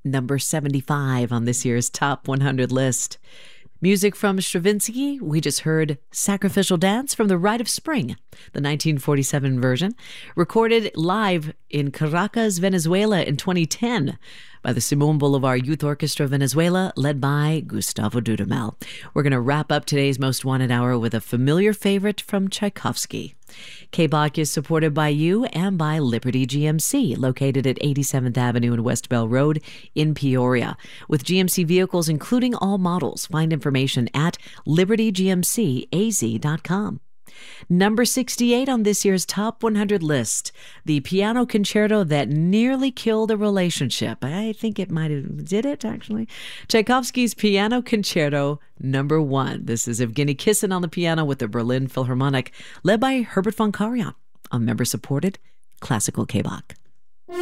number 75 on this year's Top 100 list. Music from Stravinsky, we just heard Sacrificial Dance from The Rite of Spring, the 1947 version, recorded live in Caracas, Venezuela in 2010 by the Simón Bolívar Youth Orchestra Venezuela, led by Gustavo Dudamel. We're going to wrap up today's Most Wanted Hour with a familiar favorite from Tchaikovsky. K-Bach is supported by you and by Liberty GMC, located at 87th Avenue and West Bell Road in Peoria. With GMC vehicles, including all models, find information at libertygmcaz.com. Number 68 on this year's Top 100 list, the piano concerto that nearly killed a relationship. I think it might have, did it actually? Tchaikovsky's Piano Concerto number 1. This is Evgeny Kissin on the piano with the Berlin Philharmonic, led by Herbert von Karajan, a member-supported classical K-Bach.